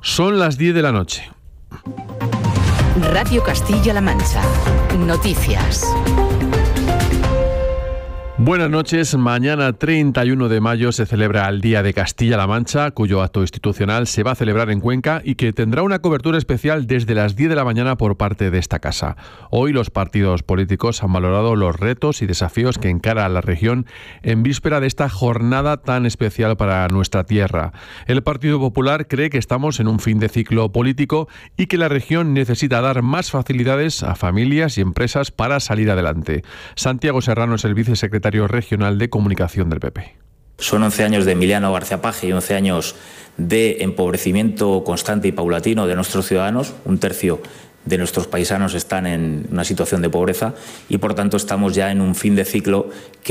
Son las 10 de la noche. Radio Castilla-La Mancha. Noticias. Buenas noches. Mañana 31 de mayo se celebra el Día de Castilla-La Mancha, cuyo acto institucional se va a celebrar en Cuenca y que tendrá una cobertura especial desde las 10 de la mañana por parte de esta casa. Hoy los partidos políticos han valorado los retos y desafíos que encara la región en víspera de esta jornada tan especial para nuestra tierra. El Partido Popular cree que estamos en un fin de ciclo político y que la región necesita dar más facilidades a familias y empresas para salir adelante. Santiago Serrano es el vicesecretario regional de comunicación del PP. Son 11 años de Emiliano García Paje y 11 años de empobrecimiento constante y paulatino de nuestros ciudadanos. Un tercio de nuestros paisanos están en una situación de pobreza y, por tanto, estamos ya en un fin de ciclo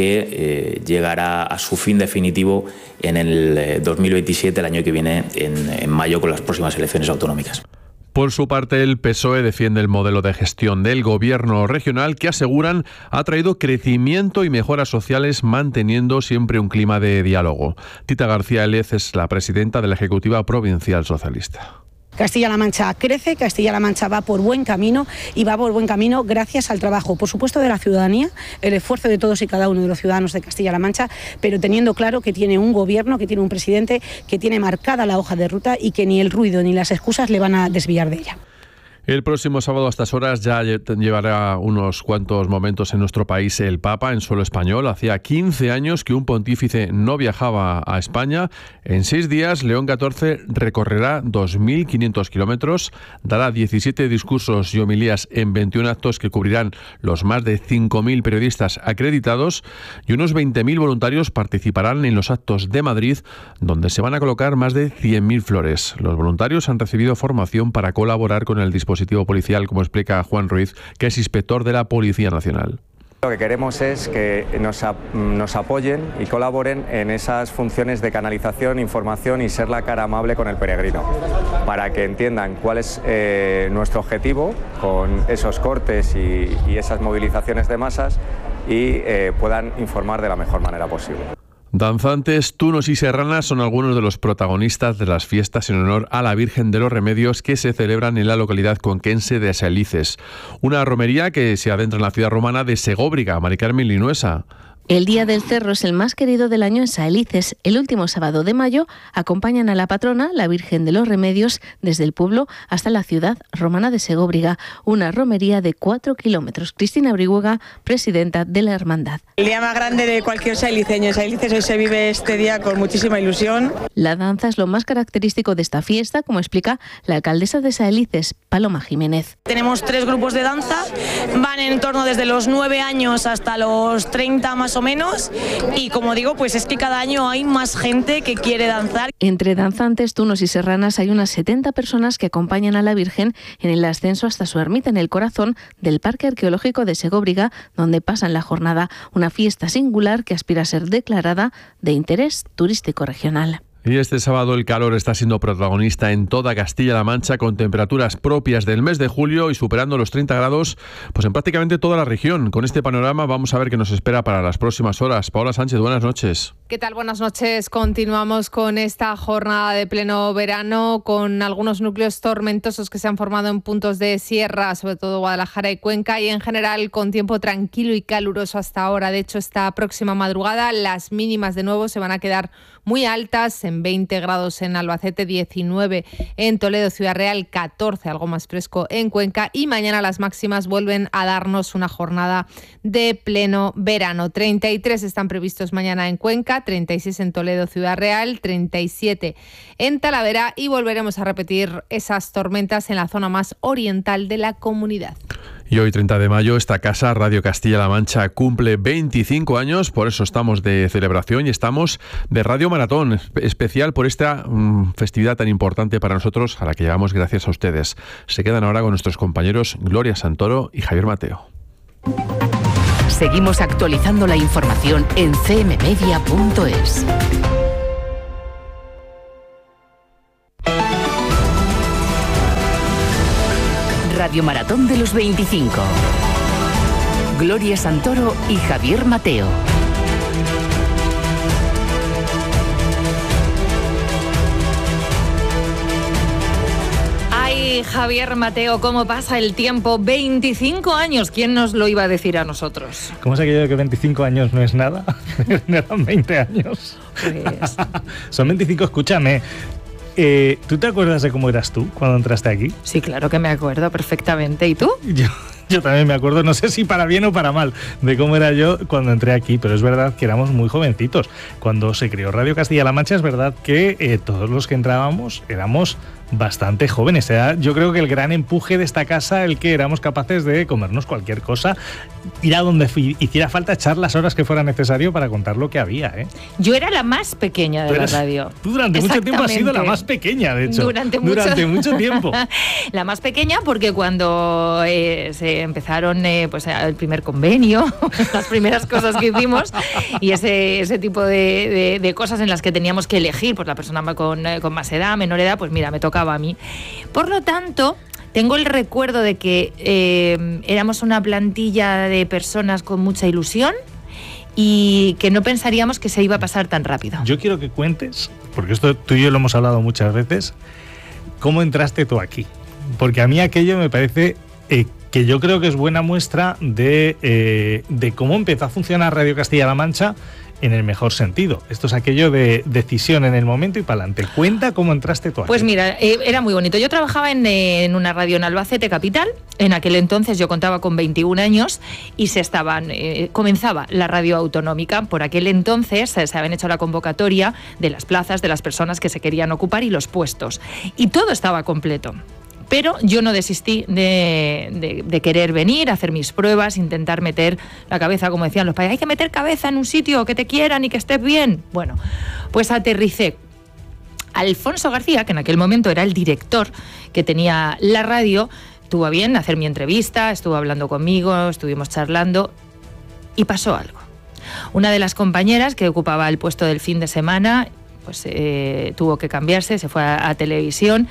que llegará a su fin definitivo en el 2027, el año que viene, en mayo, con las próximas elecciones autonómicas. Por su parte, el PSOE defiende el modelo de gestión del gobierno regional que, aseguran, ha traído crecimiento y mejoras sociales, manteniendo siempre un clima de diálogo. Tita García Elez es la presidenta de la Ejecutiva Provincial Socialista. Castilla-La Mancha crece, Castilla-La Mancha va por buen camino y va por buen camino gracias al trabajo, por supuesto, de la ciudadanía, el esfuerzo de todos y cada uno de los ciudadanos de Castilla-La Mancha, pero teniendo claro que tiene un gobierno, que tiene un presidente, que tiene marcada la hoja de ruta y que ni el ruido ni las excusas le van a desviar de ella. El próximo sábado a estas horas ya llevará unos cuantos momentos en nuestro país el Papa en suelo español. Hacía 15 años que un pontífice no viajaba a España. En 6 días, León XIV recorrerá 2.500 kilómetros, dará 17 discursos y homilías en 21 actos que cubrirán los más de 5.000 periodistas acreditados, y unos 20.000 voluntarios participarán en los actos de Madrid, donde se van a colocar más de 100.000 flores. Los voluntarios han recibido formación para colaborar con el dispositivo policial, como explica Juan Ruiz, que es inspector de la Policía Nacional. Lo que queremos es que nos apoyen y colaboren en esas funciones de canalización, información y ser la cara amable con el peregrino, para que entiendan cuál es nuestro objetivo con esos cortes y esas movilizaciones de masas y puedan informar de la mejor manera posible. Danzantes, tunos y serranas son algunos de los protagonistas de las fiestas en honor a la Virgen de los Remedios que se celebran en la localidad conquense de Saelices. Una romería que se adentra en la ciudad romana de Segóbriga. Mari Carmen Linuesa. El Día del Cerro es el más querido del año en Saelices. El último sábado de mayo acompañan a la patrona, la Virgen de los Remedios, desde el pueblo hasta la ciudad romana de Segóbriga, una romería de 4 kilómetros. Cristina Brihuega, presidenta de la hermandad. El día más grande de cualquier saeliceño. En Saelices hoy se vive este día con muchísima ilusión. La danza es lo más característico de esta fiesta, como explica la alcaldesa de Saelices, Paloma Jiménez. Tenemos 3 grupos de danza, van en torno desde los 9 años hasta los 30 más o menos, y como digo, pues es que cada año hay más gente que quiere danzar. Entre danzantes, tunos y serranas hay unas 70 personas que acompañan a la Virgen en el ascenso hasta su ermita en el corazón del Parque Arqueológico de Segóbriga, donde pasan la jornada, una fiesta singular que aspira a ser declarada de interés turístico regional. Y este sábado el calor está siendo protagonista en toda Castilla-La Mancha, con temperaturas propias del mes de julio y superando los 30 grados pues en prácticamente toda la región. Con este panorama vamos a ver qué nos espera para las próximas horas. Paola Sánchez, buenas noches. ¿Qué tal? Buenas noches. Continuamos con esta jornada de pleno verano, con algunos núcleos tormentosos que se han formado en puntos de sierra, sobre todo Guadalajara y Cuenca, y en general con tiempo tranquilo y caluroso hasta ahora. De hecho, esta próxima madrugada las mínimas de nuevo se van a quedar muy altas, en 20 grados en Albacete, 19 en Toledo, Ciudad Real, 14, algo más fresco en Cuenca, y mañana las máximas vuelven a darnos una jornada de pleno verano. 33 están previstos mañana en Cuenca, 36 en Toledo, Ciudad Real, 37 en Talavera, y volveremos a repetir esas tormentas en la zona más oriental de la comunidad. Y hoy, 30 de mayo, esta casa, Radio Castilla-La Mancha, cumple 25 años, por eso estamos de celebración y estamos de Radio Maratón, especial por esta festividad tan importante para nosotros, a la que llegamos gracias a ustedes. Se quedan ahora con nuestros compañeros Gloria Santoro y Javier Mateo. Seguimos actualizando la información en cmmedia.es. Radio Maratón de los 25. Gloria Santoro y Javier Mateo. Ay, Javier, Mateo, ¿cómo pasa el tiempo? 25 años, ¿quién nos lo iba a decir a nosotros? ¿Cómo es aquello de que 25 años no es nada? Eran 20 años. Pues... Son 25, escúchame. ¿Tú te acuerdas de cómo eras tú cuando entraste aquí? Sí, claro que me acuerdo perfectamente. ¿Y tú? Yo también me acuerdo, no sé si para bien o para mal, de cómo era yo cuando entré aquí, pero es verdad que éramos muy jovencitos. Cuando se creó Radio Castilla-La Mancha, es verdad que todos los que entrábamos éramos bastante jóvenes. Era, yo creo que el gran empuje de esta casa, el que éramos capaces de comernos cualquier cosa, ir a donde hiciera falta, echar las horas que fuera necesario para contar lo que había, ¿eh? Yo era la más pequeña de la radio. Tú durante mucho tiempo has sido la más pequeña, de hecho. Durante mucho tiempo. La más pequeña porque cuando se empezaron pues el primer convenio, las primeras cosas que hicimos y ese tipo de cosas en las que teníamos que elegir, pues la persona con más edad, menor edad, pues mira, me tocaba a mí. Por lo tanto, tengo el recuerdo de que éramos una plantilla de personas con mucha ilusión y que no pensaríamos que se iba a pasar tan rápido. Yo quiero que cuentes, porque esto tú y yo lo hemos hablado muchas veces, ¿cómo entraste tú aquí? Porque a mí aquello me parece que yo creo que es buena muestra de cómo empezó a funcionar Radio Castilla-La Mancha en el mejor sentido. Esto es aquello de decisión en el momento y para adelante. Cuenta cómo entraste tú aquí. Pues mira, era muy bonito. Yo trabajaba en una radio en Albacete capital. En aquel entonces yo contaba con 21 años y comenzaba la radio autonómica. Por aquel entonces se habían hecho la convocatoria de las plazas, de las personas que se querían ocupar y los puestos. Y todo estaba completo. Pero yo no desistí de querer venir, hacer mis pruebas, intentar meter la cabeza, como decían los padres, hay que meter cabeza en un sitio, que te quieran y que estés bien. Bueno, pues aterricé. Alfonso García, que en aquel momento era el director que tenía la radio, tuvo a bien hacer mi entrevista, estuvo hablando conmigo, estuvimos charlando y pasó algo. Una de las compañeras que ocupaba el puesto del fin de semana pues tuvo que cambiarse, se fue a televisión.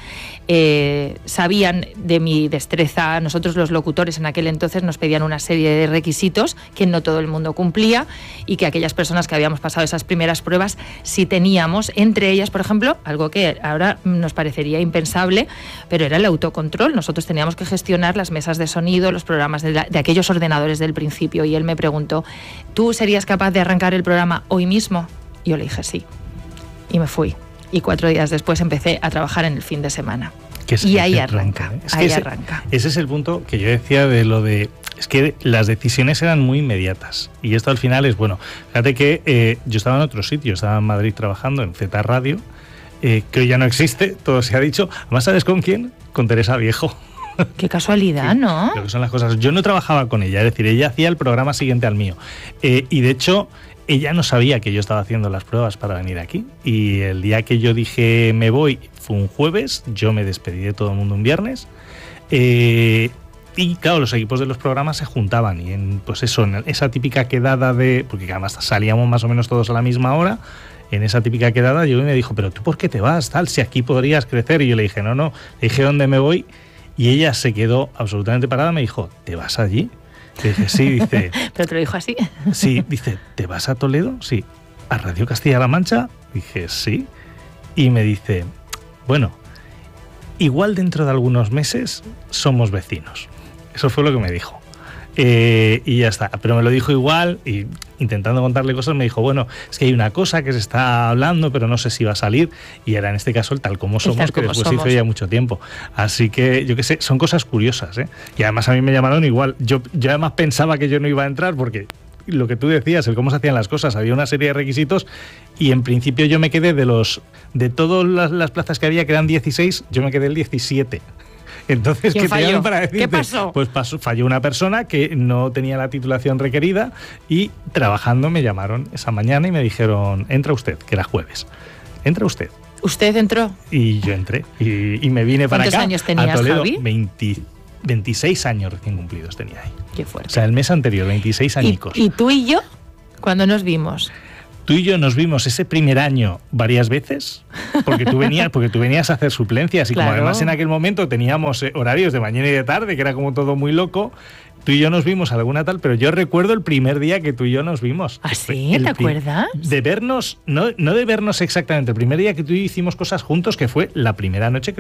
Sabían de mi destreza. Nosotros los locutores en aquel entonces nos pedían una serie de requisitos que no todo el mundo cumplía y que aquellas personas que habíamos pasado esas primeras pruebas sí teníamos, entre ellas, por ejemplo, algo que ahora nos parecería impensable, pero era el autocontrol. Nosotros teníamos que gestionar las mesas de sonido, los programas de aquellos ordenadores del principio, y él me preguntó, ¿tú serías capaz de arrancar el programa hoy mismo? Y yo le dije sí. Y me fui. Y 4 días después empecé a trabajar en el fin de semana. Y ahí arranca. Ese es el punto que yo decía de lo de... Es que las decisiones eran muy inmediatas. Y esto al final es bueno. Fíjate que yo estaba en otro sitio. Estaba en Madrid trabajando en Z Radio, que hoy ya no existe, todo se ha dicho. Además, ¿sabes con quién? Con Teresa Viejo. Qué casualidad, ¿no? Lo que son las cosas. Yo no trabajaba con ella, es decir, ella hacía el programa siguiente al mío. Y de hecho... Ella no sabía que yo estaba haciendo las pruebas para venir aquí, y el día que yo dije me voy fue un jueves, yo me despedí de todo el mundo un viernes, y claro, los equipos de los programas se juntaban y en esa típica quedada porque además salíamos más o menos todos a la misma hora, en esa típica quedada llegó y me dijo, pero ¿tú por qué te vas? Tal, si aquí podrías crecer. Y yo le dije, no, le dije dónde me voy, y ella se quedó absolutamente parada, me dijo, ¿te vas allí? Le dije, sí, dice... ¿Pero te lo dijo así? Sí, dice, ¿te vas a Toledo? Sí. ¿A Radio Castilla-La Mancha? Dije, sí. Y me dice, bueno, igual dentro de algunos meses somos vecinos. Eso fue lo que me dijo. Y ya está. Pero me lo dijo igual, y intentando contarle cosas me dijo, bueno, es que hay una cosa que se está hablando, pero no sé si va a salir. Y era en este caso el Tal Como Somos, que después se hizo ya mucho tiempo. Así que, yo qué sé, son cosas curiosas, ¿eh? Y además a mí me llamaron igual. Yo además pensaba que yo no iba a entrar porque... Lo que tú decías, el cómo se hacían las cosas, había una serie de requisitos y en principio yo me quedé de todas las plazas que había, que eran 16, yo me quedé el 17. Entonces, ¿qué te llaman para decirte? ¿Qué pasó? Pues falló una persona que no tenía la titulación requerida y trabajando me llamaron esa mañana y me dijeron, entra usted, que era jueves, entra usted. ¿Usted entró? Y yo entré y me vine para acá. ¿Cuántos años tenías, a Toledo, Javi? 26 años recién cumplidos tenía ahí. Qué fuerte. O sea, el mes anterior, 26 añicos. ¿Y tú y yo? ¿Cuándo nos vimos? Tú y yo nos vimos ese primer año varias veces, porque tú venías a hacer suplencias y claro. Como además en aquel momento teníamos horarios de mañana y de tarde, que era como todo muy loco, tú y yo nos vimos alguna tal, pero yo recuerdo el primer día que tú y yo nos vimos. ¿Ah, sí? ¿Te acuerdas? De vernos, no de vernos exactamente, el primer día que tú y yo hicimos cosas juntos, que fue la primera noche que